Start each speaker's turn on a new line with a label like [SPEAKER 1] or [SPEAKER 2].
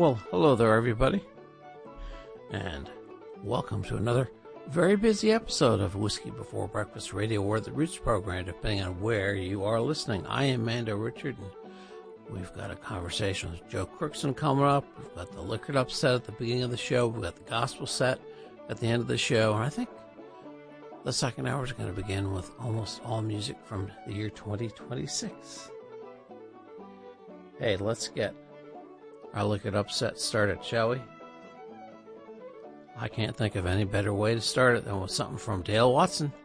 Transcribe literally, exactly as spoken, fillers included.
[SPEAKER 1] Well, hello there, everybody, and welcome to another very busy episode of Whiskey Before Breakfast Radio, or the Roots program, depending on where you are listening. I am Mando Richard, and we've got a conversation with Joe Crookson coming up. We've got the Liquored Up set at the beginning of the show. We've got the gospel set at the end of the show, and I think the second hour is going to begin with almost all music from the year twenty twenty-six. Hey, let's get our Liquored Up set started, shall we? I can't think of any better way to start it than with something from Dale Watson.